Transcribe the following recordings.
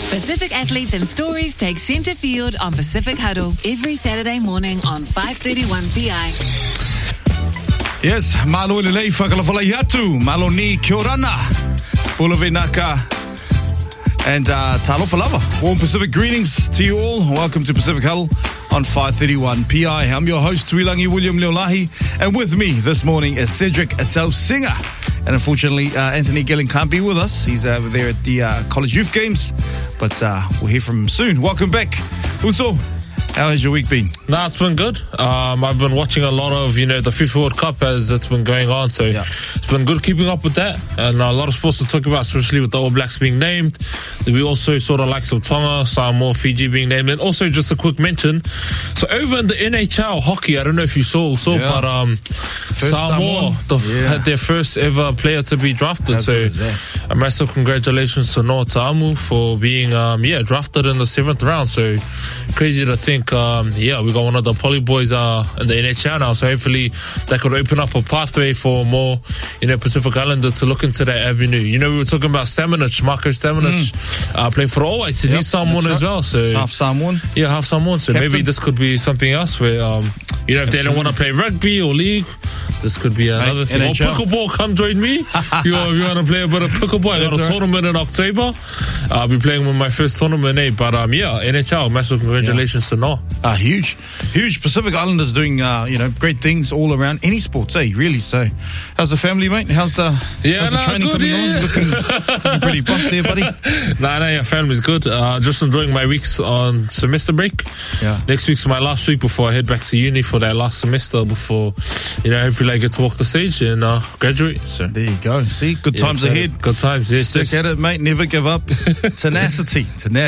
Pacific athletes and stories take centre field on Pacific Huddle every Saturday morning on 5:31 PI. Yes, malo lelei whakalawhalai atu, malo ni kia orana, Pulawe Naka, and talofa lava. Warm Pacific greetings to you all. Welcome to Pacific Huddle on 5:31 PI. I'm your host, Tuilangi William Leolahi, and with me this morning is Cedric Atau Singer. And unfortunately, Anthony Gillen can't be with us. He's over there at the College Youth Games, but we'll hear from him soon. Welcome back. Uso, how has your week been? Nah, it's been good. I've been watching a lot of, the FIFA World Cup as it's been going on. So It's been good keeping up with that. And a lot of sports to talk about, especially with the All Blacks being named. We also saw the likes of Tonga, Samoa, Fiji being named. And also just a quick mention. So over in the NHL hockey, I don't know if you saw but Samoa had their first ever player to be drafted. A massive congratulations to Noa Ta'amu for being drafted in the 7th round. So crazy to think, we got one of the Poly boys in the NHL now, so hopefully that could open up a pathway for more, Pacific Islanders to look into that avenue. We were talking about Stamenic, Marko Stamenic, playing for the All Whites. He's Samoan as well. So half Samoan. Yeah, half Samoan. So maybe this could be something else where, if they don't want to play rugby or league, this could be another thing. NHL. Or pickleball, come join me. If you want to play a bit of pickleball, I got a tournament in October. I'll be playing with my first tournament, But NHL, massive congratulations to Noah. Huge. Pacific Islanders doing, great things all around any sports, really. So, how's the family, mate? How's the training good, coming on? Looking pretty buff there, buddy. Nah, family's good. Just enjoying my weeks on semester break. Yeah. Next week's my last week before I head back to uni for that last semester before, hopefully I get to walk the stage and graduate. So there you go. See, good times ahead. Good times, yes. Stick at it, mate. Never give up. Tenacity.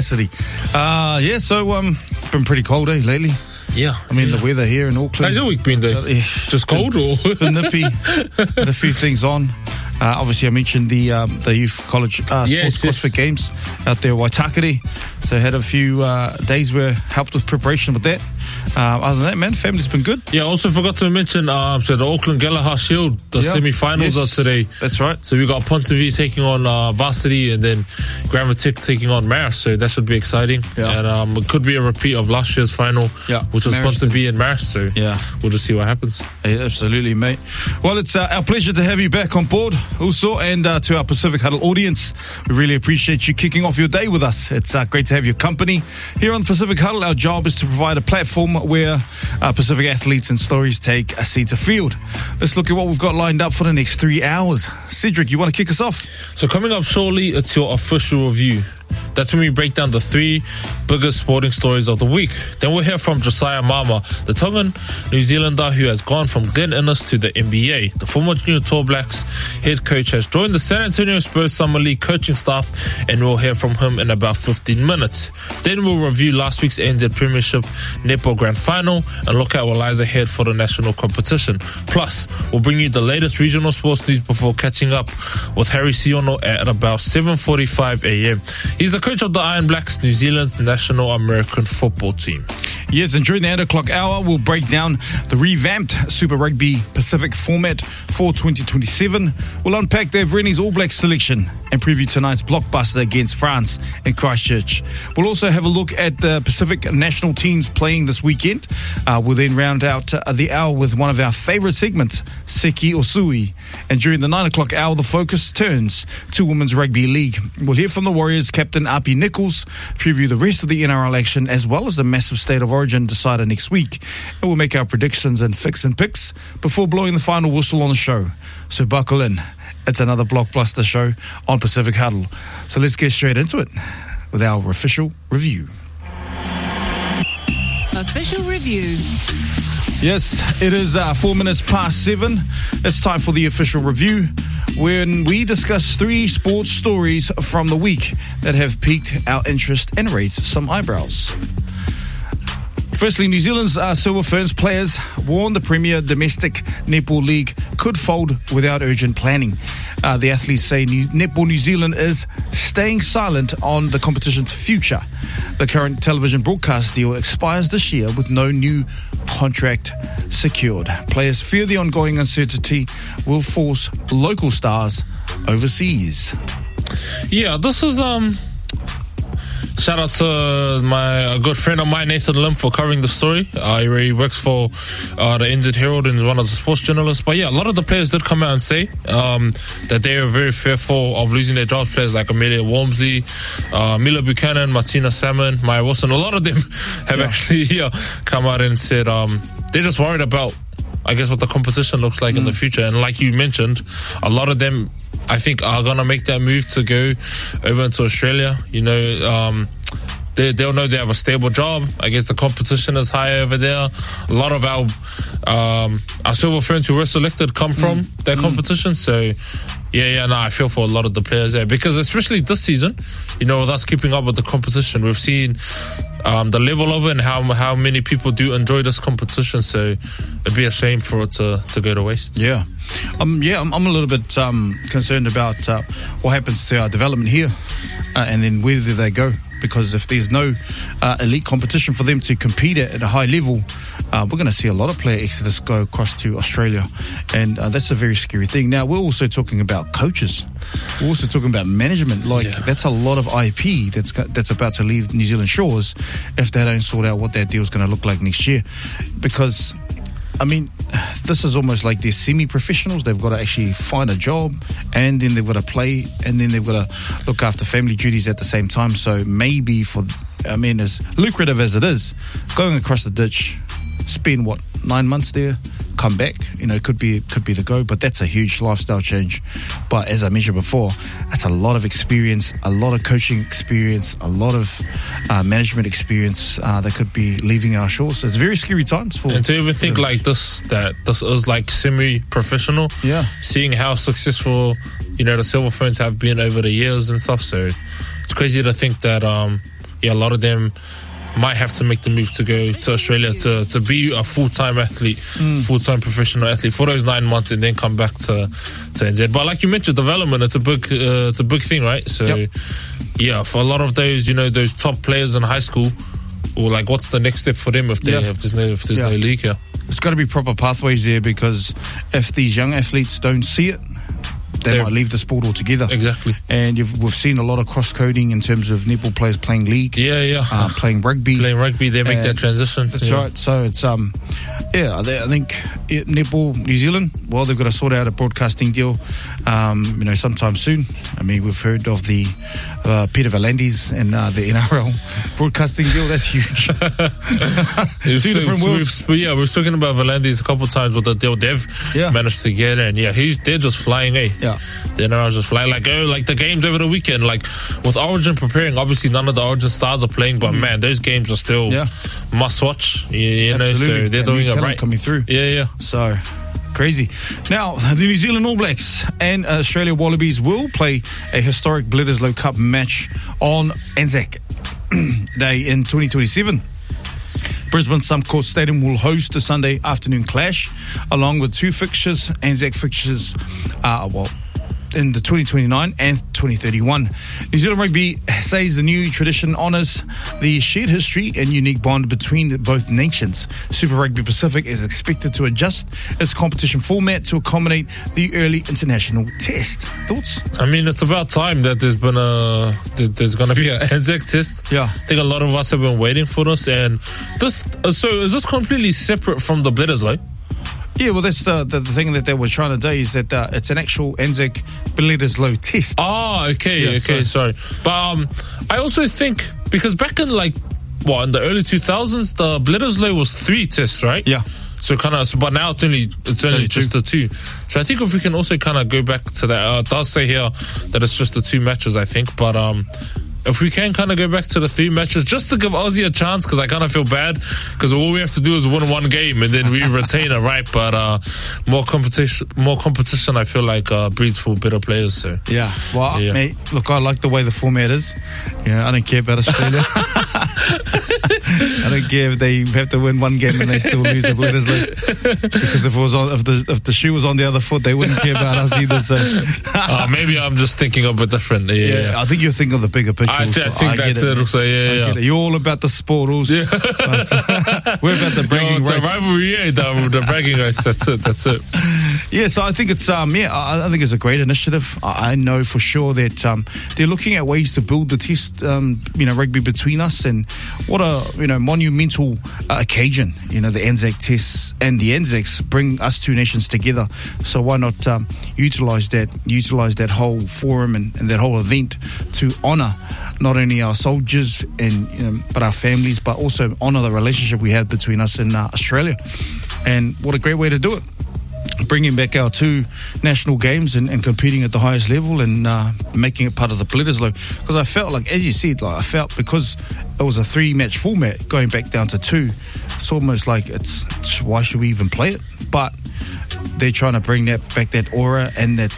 So been pretty cold, lately? Yeah. The weather here in Auckland. How's your week been there? Just cold or? Been nippy. Had a few things on. Obviously, I mentioned the Youth College Sports CrossFit Games out there, Waitakere. So had a few days where helped with preparation with that. Other than that, man, family's been good. Yeah, also forgot to mention the Auckland Gallagher Shield, the semi-finals are today. That's right. So we got Pontivy taking on Varsity and then Grammatic taking on Marist. So that should be exciting. Yeah. And it could be a repeat of last year's final, which was Pontivy and Marist. So we'll just see what happens. Yeah, absolutely, mate. Well, it's our pleasure to have you back on board, also, and to our Pacific Huddle audience. We really appreciate you kicking off your day with us. It's great to have your company. Here on Pacific Huddle, our job is to provide a platform where Pacific athletes and stories take a centre field. Let's look at what we've got lined up for the next 3 hours. Cedric, you want to kick us off? So coming up shortly, it's your official review. That's when we break down the 3 biggest sporting stories of the week. Then we'll hear from Josiah Mama, the Tongan New Zealander who has gone from Glen Innes to the NBA. The former Junior All Blacks head coach has joined the San Antonio Spurs Summer League coaching staff, and we'll hear from him in about 15 minutes. Then we'll review last week's ended Premiership Netball Grand Final and look at what lies ahead for the national competition. Plus, we'll bring you the latest regional sports news before catching up with Harry Siono at about 7:45 a.m. He's the coach of the Iron Blacks, New Zealand's national American football team. Yes, and during the 8 o'clock hour, we'll break down the revamped Super Rugby Pacific format for 2027. We'll unpack Dave Rennie's All Blacks selection and preview tonight's blockbuster against France in Christchurch. We'll also have a look at the Pacific national teams playing this weekend. We'll then round out the hour with one of our favourite segments, Seki or Sui. And during the 9 o'clock hour, the focus turns to Women's Rugby League. We'll hear from the Warriors captain Api Nichols, preview the rest of the NRL action as well as the massive State of Origin decider next week. And we'll make our predictions and fix and picks before blowing the final whistle on the show. So buckle in. It's another blockbuster show on Pacific Huddle. So let's get straight into it with our official review. Official review. Yes, it is 4 minutes past 7. It's time for the official review, when we discuss 3 sports stories from the week that have piqued our interest and raised some eyebrows. Firstly, New Zealand's Silver Ferns players warned the Premier Domestic Netball League could fold without urgent planning. The athletes say Netball New Zealand is staying silent on the competition's future. The current television broadcast deal expires this year with no new contract secured. Players fear the ongoing uncertainty will force local stars overseas. Yeah, this is shout out to a good friend of mine, Nathan Lim, for covering the story. He works for the Injured Herald and is one of the sports journalists. But yeah, a lot of the players did come out and say that they were very fearful of losing their jobs. Players like Amelia Walmsley, Mila Buchanan, Martina Salmon, Maya Wilson. A lot of them have actually come out and said they're just worried about, I guess, what the competition looks like in the future. And like you mentioned, a lot of them, I think, are going to make that move to go over into Australia. You know, they'll know they have a stable job. I guess the competition is high over there. A lot of our Silver Ferns who were selected come from that competition. So, I feel for a lot of the players there. Because especially this season, you know, with us keeping up with the competition, we've seen the level of it and how many people do enjoy this competition. So it'd be a shame for it to go to waste. Yeah. I'm a little bit concerned about what happens to our development here and then where do they go. Because if there's no elite competition for them to compete at a high level, we're going to see a lot of player exodus go across to Australia. And that's a very scary thing. Now, we're also talking about coaches. We're also talking about management. That's a lot of IP that's about to leave New Zealand shores if they don't sort out what that deal is going to look like next year. Because, I mean, this is almost like they're semi-professionals. They've got to actually find a job and then they've got to play and then they've got to look after family duties at the same time. So maybe as lucrative as it is, going across the ditch, spend 9 months there, come back, you know, could be the go, but that's a huge lifestyle change. But as I mentioned before, that's a lot of experience, a lot of coaching experience, a lot of management experience that could be leaving our shores. So it's very scary times. And to even think like this, that this is like semi-professional, seeing how successful, you know, the Silver Ferns have been over the years and stuff. So it's crazy to think that a lot of them might have to make the move to go to Australia to be a full-time athlete, full-time professional athlete for those 9 months and then come back to NZ. But like you mentioned, development, it's a big thing, right? So for a lot of those, you know, those top players in high school, or like what's the next step for them if there's no league here? It's got to be proper pathways there, because if these young athletes don't see it, they might leave the sport altogether. Exactly. And we've seen a lot of cross-coding in terms of netball players playing league. Playing rugby. They make that transition. That's right. So it's, I think netball New Zealand, well, they've got to sort out a broadcasting deal, you know, sometime soon. I mean, we've heard of the Peter V'landys and the NRL broadcasting deal. That's huge. Two different worlds. We've spoken about V'landys a couple of times with the deal they've managed to get, and they're just flying, The NRL's just flying. Like the games over the weekend, like with Origin preparing, obviously none of the Origin stars are playing, but man, those games are still must watch. You know, so they're doing it right. Coming through. So crazy. Now, the New Zealand All Blacks and Australia Wallabies will play a historic Bledisloe Cup match on Anzac Day in 2027. Brisbane Suncorp Stadium will host a Sunday afternoon clash, along with two fixtures, Anzac fixtures, in the 2029 and 2031. New Zealand Rugby says the new tradition honours the shared history and unique bond between both nations. Super Rugby Pacific is expected to adjust its competition format to accommodate the early international test. Thoughts? I mean, it's about time that there's going to be an Anzac test. I think a lot of us have been waiting for this. And this, so is this completely separate from the Bledisloe? Yeah, well, that's the thing that they were trying to do, is that it's an actual Anzac Bledisloe test. Oh, okay, sorry. But I also think, because back in in the early 2000s, the Bledisloe was 3 tests, right? Yeah. So but now it's only just the 2. So I think if we can also kind of go back to that, it does say here that it's just the 2 matches, I think. But if we can kind of go back to the 3 matches, just to give Aussie a chance, because I kind of feel bad, because all we have to do is win 1 game and then we retain it, right? But more competition, I feel like breeds for better players. So mate, look, I like the way the format is. I don't care about Australia. I don't care if they have to win 1 game and they still lose the Bledisloe, because if the shoe was on the other foot, they wouldn't care about us either. So maybe I'm just thinking of it different. I think you're thinking of the bigger picture. I think that's it. Also, You're all about the sport, also. We're about the bragging rights. The rivalry, the bragging rights. That's it. Yeah, so I think it's I think it's a great initiative. I know for sure that they're looking at ways to build the test, rugby between us, and what a monumental occasion. The Anzac Tests and the Anzacs bring us two nations together. So why not utilize that whole forum and that whole event to honour not only our soldiers and but our families, but also honour the relationship we have between us and Australia. And what a great way to do it. Bringing back our two national games and competing at the highest level and making it part of the Bledisloe. Because I felt like, as you said, because it was a 3-match format going back down to 2, it's almost like why should we even play it? But they're trying to bring back that aura and that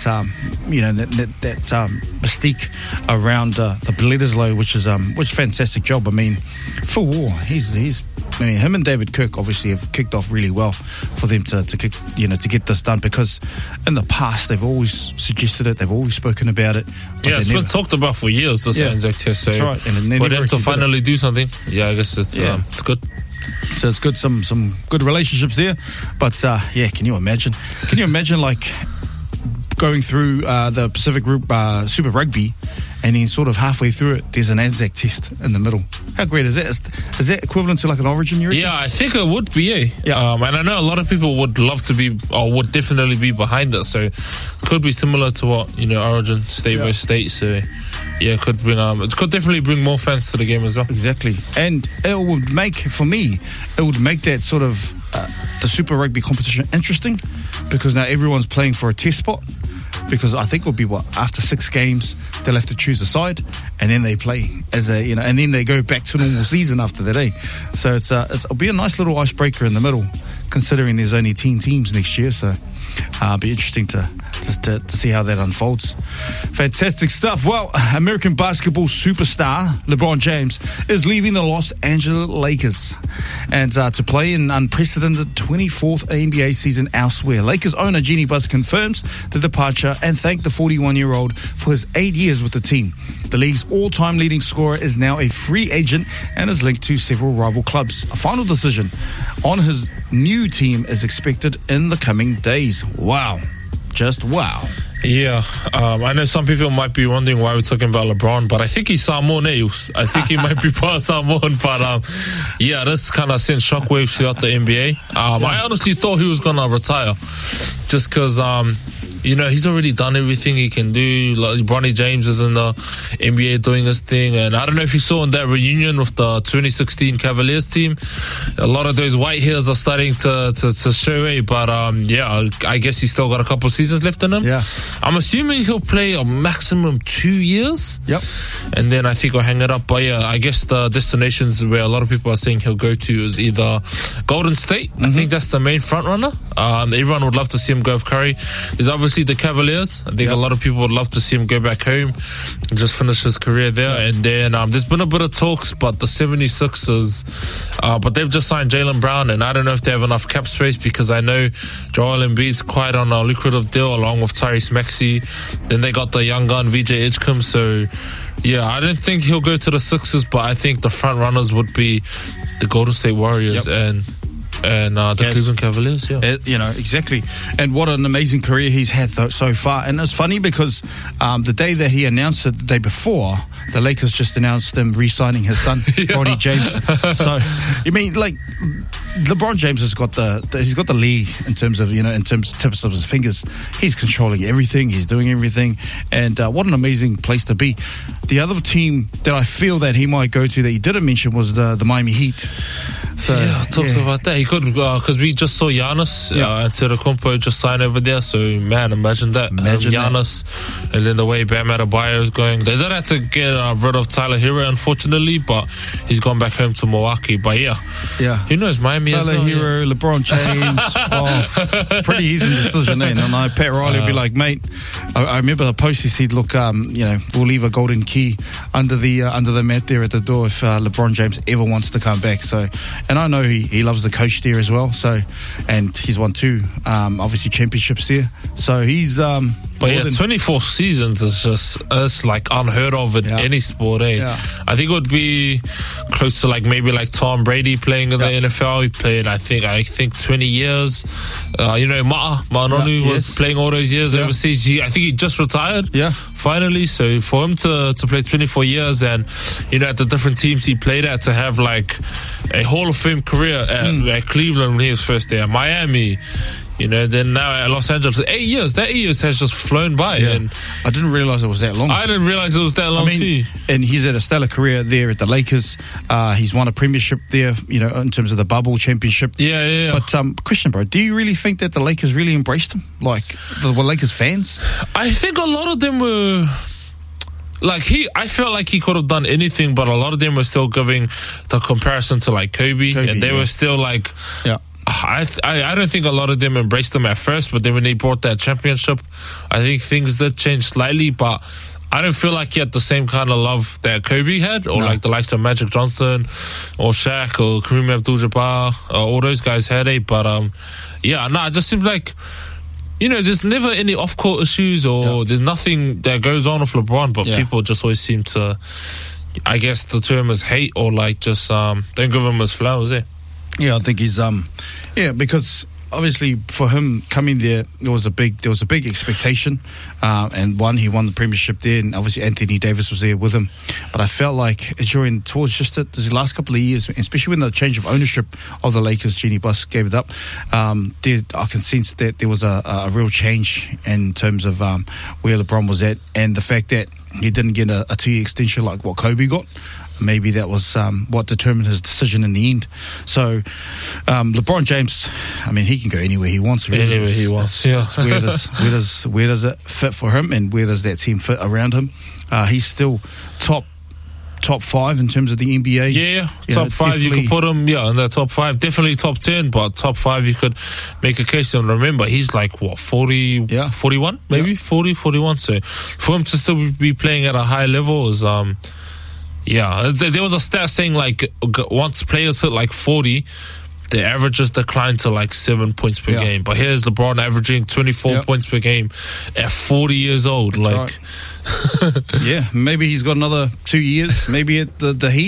mystique around the Bledisloe, which is fantastic job. I mean, Phil Waugh, him and David Kirk obviously have kicked off really well for them to get this done, because in the past they've always suggested it, they've always spoken about it. Yeah, it's been talked about for years, this Anzac Test. So that's right. And for them to finally do something, I guess it's good. So it's good, some good relationships there. But can you imagine like going through the Pacific Group Super Rugby, and then sort of halfway through it there's an Anzac Test in the middle? How great is that? Is that equivalent to like an Origin, you reckon? Yeah, I think it would be, and I know a lot of people would love to be, or would definitely be behind it. So it could be similar to what Origin state by state. So it could definitely bring more fans to the game as well. Exactly. And it would make that sort of the Super Rugby competition interesting, because now everyone's playing for a test spot. Because I think it'll be after 6 games they'll have to choose a side, and then they play as and then they go back to normal season after that. So it'll be a nice little icebreaker in the middle, considering there's only 10 teams next year. So it'll be interesting to see how that unfolds. Fantastic stuff. Well, American basketball superstar LeBron James is leaving the Los Angeles Lakers and to play an unprecedented 24th NBA season elsewhere. Lakers owner Jeannie Buss confirms the departure and thanked the 41-year-old for his 8 years with the team. The league's all-time leading scorer is now a free agent and is linked to several rival clubs. A final decision on his new team is expected in the coming days. Wow. Just wow. Yeah, I know some people might be wondering why we're talking about LeBron, but I think he's Samoan. I think he might be part of Samoan, but this kind of sent shockwaves throughout the NBA. I honestly thought he was going to retire, just because he's already done everything he can do. Like, Bronny James is in the NBA doing his thing, and I don't know if you saw in that reunion with the 2016 Cavaliers team, a lot of those white hairs are starting to show, but I guess he's still got a couple seasons left in him. Yeah. I'm assuming he'll play a maximum 2 years. Yep. And then I think I'll hang it up. But I guess the destinations where a lot of people are saying he'll go to is either Golden State. I think that's the main front runner. Everyone would love to see him go with Curry. There's obviously the Cavaliers. I think a lot of people would love to see him go back home and just finish his career there. And then there's been a bit of talks, but the 76ers, but they've just signed Jaylen Brown, and I don't know if they have enough cap space, because I know Joel Embiid's quite on a lucrative deal along with Tyrese Maxey. Then they got the young gun VJ Edgecombe. So I don't think he'll go to the Sixers, but I think the front runners would be the Golden State Warriors and the Cleveland Cavaliers. Exactly. And what an amazing career he's had so far. And it's funny because the day that he announced it, the day before, the Lakers just announced him re-signing his son, Bronny James. So you mean, like, LeBron James has got the league in terms of tips of his fingers. He's controlling everything. He's doing everything. And what an amazing place to be. The other team that I feel that he might go to that you didn't mention was the Miami Heat. So talks about that. He could, because we just saw Giannis Antetokounmpo just sign over there. So man, imagine that. Giannis, and then the way Bam Adebayo is going. They did have to get rid of Tyler Hero, unfortunately, but he's gone back home to Milwaukee. But who knows? Miami Tyler Hero, LeBron James. It's a pretty easy decision. And I know Pat Riley would be like, mate, I remember the post he said, look, we'll leave a golden key under the mat there at the door if LeBron James ever wants to come back. So. And I know he loves the coach there as well. So, and he's won 2, obviously, championships there. So he's But yeah, 24 seasons is it's like unheard of in any sport, eh? Yeah. I think it would be close to like maybe like Tom Brady playing in the NFL. He played, I think 20 years. Ma'anonu was playing all those years overseas. I think he just retired. Yeah. Finally, so for him to play 24 years and, at the different teams he played at, to have like a Hall of Fame career at Cleveland when he was first there, Miami, then now at Los Angeles, 8 years. That 8 years has just flown by. Yeah. And I didn't realize it was that long. I didn't realize it was that long too. And he's had a stellar career there at the Lakers. He's won a premiership there, in terms of the bubble championship. Yeah. But question, bro, do you really think that the Lakers really embraced him? Like, the Lakers fans? I think a lot of them were... I felt like he could have done anything, but a lot of them were still giving the comparison to like Kobe and they were still like... Yeah. I don't think a lot of them embraced him at first, but then when they brought that championship, I think things did change slightly, but I don't feel like he had the same kind of love that Kobe had, or like the likes of Magic Johnson or Shaq or Kareem Abdul-Jabbar, all those guys had it. But it just seems like, there's never any off-court issues or there's nothing that goes on with LeBron, but people just always seem to, I guess the term is hate, or like just don't give him his flowers, Yeah, I think he's because obviously for him coming there was a big expectation, and he won the premiership there, and obviously Anthony Davis was there with him. But I felt like towards just the last couple of years, especially when the change of ownership of the Lakers, Jeanie Buss gave it up, I can sense that there was a real change in terms of where LeBron was at, and the fact that he didn't get a 2-year extension like what Kobe got. Maybe that was what determined his decision in the end. So, LeBron James, he can go anywhere he wants. Really. Anywhere he wants. Where does it fit for him, and where does that team fit around him? He's still top 5 in terms of the NBA. Yeah, top 5 you could put him, in the top 5. Definitely top 10, but top 5 you could make a case. And remember, he's like, 40, 41, maybe? 40, 41. So for him to still be playing at a high level is... there was a stat saying like once players hit like 40, their averages decline to like 7 points per game. But here's LeBron averaging 24 points per game at 40 years old. That's right. Maybe he's got another 2 years, maybe at the Heat.